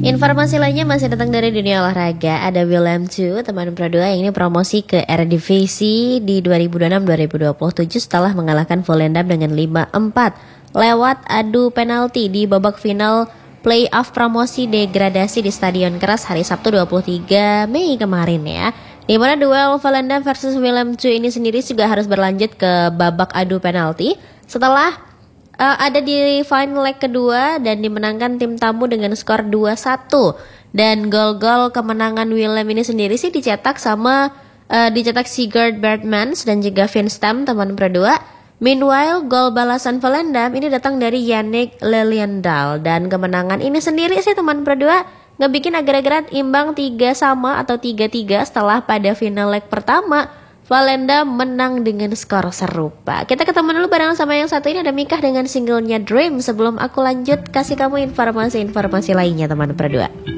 Informasi lainnya masih datang dari dunia olahraga. Ada Willem II, teman Pro 2 yang ini promosi ke Eredivisie di 2026-2027 setelah mengalahkan Volendam dengan 5-4 lewat adu penalti di babak final playoff promosi degradasi di Stadion Keras hari Sabtu 23 Mei kemarin ya. Di mana duel Volendam versus Willem II ini sendiri juga harus berlanjut ke babak adu penalti setelah ada di final leg kedua dan dimenangkan tim tamu dengan skor 2-1. Dan gol-gol kemenangan Willem ini sendiri sih dicetak Sigurd Bergmans dan juga Vince Stam, teman Pro 2. Meanwhile, gol balasan Volendam ini datang dari Yannick Leliendaal. Dan kemenangan ini sendiri sih teman Pro 2 ngebikin agregat imbang 3-3 setelah pada final leg pertama Volendam menang dengan skor serupa. Kita ketemu dulu bareng sama yang satu ini, ada Mikah dengan singlenya Dream. Sebelum aku lanjut kasih kamu informasi-informasi lainnya teman Pro 2.